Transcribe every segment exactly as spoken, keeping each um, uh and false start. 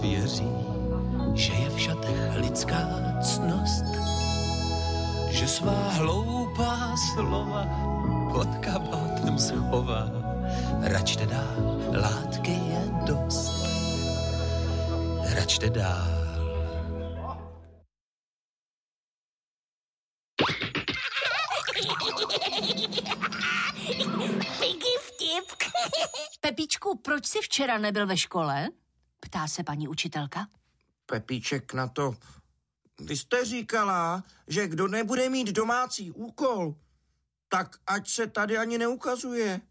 Věří, že je v šatech lidská ctnost, že svá hloupá slova pod kabátem schová. Račte dál, látky je dost. Račte dál. Piggy vtip. Pepíčku, proč jsi včera nebyl ve škole? Ptá se paní učitelka. Pepíček na to. Vy jste říkala, že kdo nebude mít domácí úkol, tak ať se tady ani neukazuje.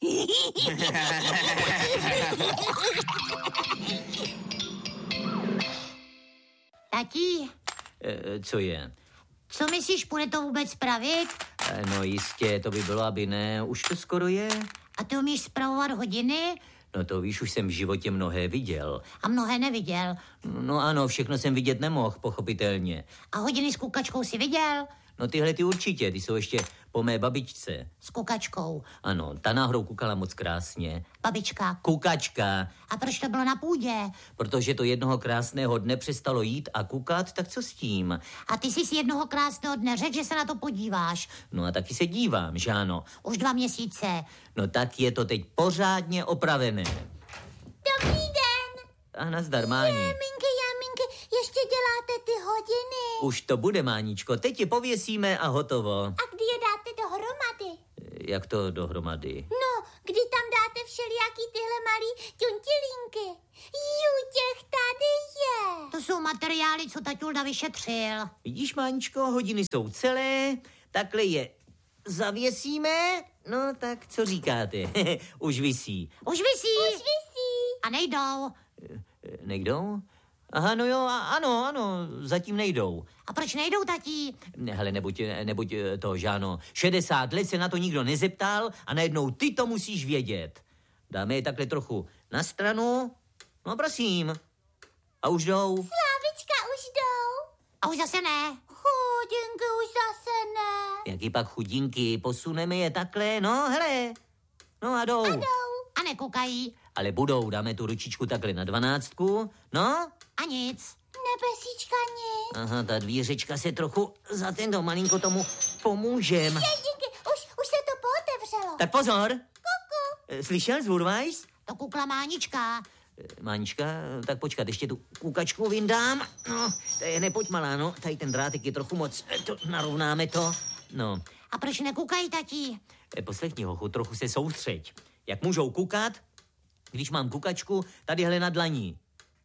Tati, E, co je? co myslíš, půjde to vůbec spravit? E, no jistě, to by bylo, aby ne. Už to skoro je. A ty umíš spravovat hodiny? No to víš, už jsem v životě mnohé viděl. A mnohé neviděl. No ano, všechno jsem vidět nemohl, pochopitelně. A hodiny s kukačkou si viděl? No tyhle ty určitě, ty jsou ještě po mé babičce. S kukačkou. Ano, ta náhodou kukala moc krásně. Babička. Kukačka. A proč to bylo na půdě? Protože to jednoho krásného dne přestalo jít a kukat, tak co s tím? A ty jsi si jednoho krásného dne řekl, že se na to podíváš. No a taky se dívám, že ano. Už dva měsíce. No tak je to teď pořádně opravené. Dobrý den. A nazdar, Máni. Jaminky, jaminky, ještě děláte ty hodiny. Už to bude, Máničko, teď je pověsíme a hotovo. A kdy je dáte dohromady? Jak to dohromady? No, kdy tam dáte všelijaký tyhle malý ťuntilinky? Jú, těch tady je. To jsou materiály, co taťulda vyšetřil. Vidíš, Máničko, hodiny jsou celé, takhle je zavěsíme, no tak co říkáte? Už visí. Už visí. Už visí. A nejdou. Nejdou? Aha, no jo, a ano, ano, zatím nejdou. A proč nejdou, tatí? Hele, nebuď, nebuď to, Žáno. šedesát let se na to nikdo nezeptal a najednou ty to musíš vědět. Dáme je takhle trochu na stranu. No prosím. A už jdou. Slávička, už jdou. A už zase ne. Chudinky, už zase ne. Jaký pak chudinky? Posuneme je takhle, no hele. No a jdou. A jdou. A nekoukají. Ale budou, dáme tu ručičku takhle na dvanáctku, no. A nic. Nebesíčka nic. Aha, ta dvířečka se trochu za tento malinko tomu pomůžem. Jedinky, už, už se to pootevřelo. Tak pozor. Kuku. Slyšel, Zvurvajs? To kukla Mánička. Mánička, tak počkat, ještě tu kukačku vyndám. No, to je nepojď malá, no. Tady ten drátek je trochu moc, to, narovnáme to. No. A proč nekoukají, tatí? Poslechni, hochu, trochu se soustřeď. Jak můžou kukat, když mám kukačku tadyhle na dlaní?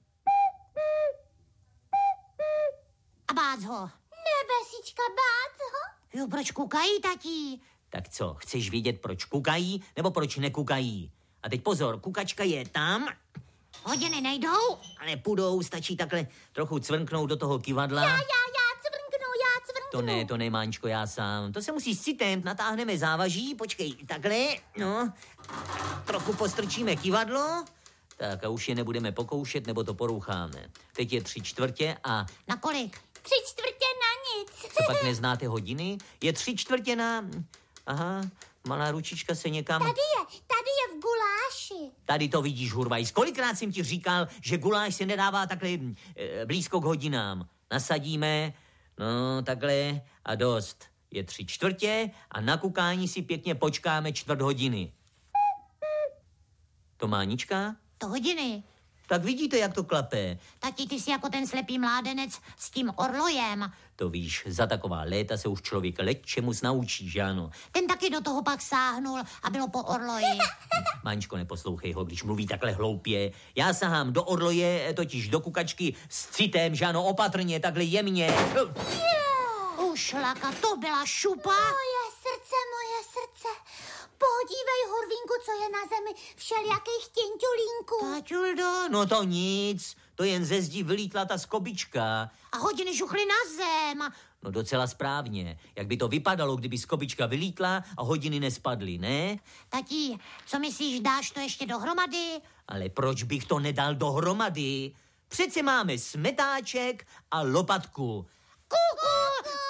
A bác ho. Nebesíčka, bác ho. Jo, proč kukají, tatí? Tak co, chceš vědět, proč kukají, nebo proč nekukají? A teď pozor, kukačka je tam. Hodiny nejdou? Ale půjdou, stačí takhle trochu cvrknout do toho kivadla. Já, já, já cvrknu, já cvrknu. To ne, to ne, Máničko, já sám. To se musí citem, natáhneme závaží, počkej, takhle, no. Trochu postrčíme kivadlo. Tak a už je nebudeme pokoušet, nebo to poroucháme. Teď je tři čtvrtě a... Na kolik? Tři čtvrtě na nic. Co pak neznáte hodiny? Je tři čtvrtě na... Aha, malá ručička se někam... Tady je, tady je v guláši. Tady to vidíš, Hurvajs. Kolikrát jsem ti říkal, že guláš se nedává takhle e, blízko k hodinám. Nasadíme, no takhle a dost. Je tři čtvrtě a na kukání si pěkně počkáme čtvrt hodiny. To Mánička? To hodiny. Tak vidíte, jak to klape. Tati, ty jsi jako ten slepý mládenec s tím orlojem. To víš, za taková léta se už člověk lecčemus naučí, že ano? Ten taky do toho pak sáhnul a bylo po orloji. Máničko, neposlouchej ho, když mluví takhle hloupě. Já sahám do orloje, totiž do kukačky s citem, že ano, opatrně, takhle jemně. Ušlaka, to byla šupa. Moje srdce, moje srdce. Podívej, Hurvínku, co je na zemi všelijakých těnťulínků. Taťuldo, no to nic, to jen ze zdi vylítla ta skobička. A hodiny žuchly na zem. No docela správně. Jak by to vypadalo, kdyby skobička vylítla a hodiny nespadly, ne? Tati, co myslíš, dáš to ještě dohromady? Ale proč bych to nedal dohromady? Přece máme smetáček a lopatku. Kuku,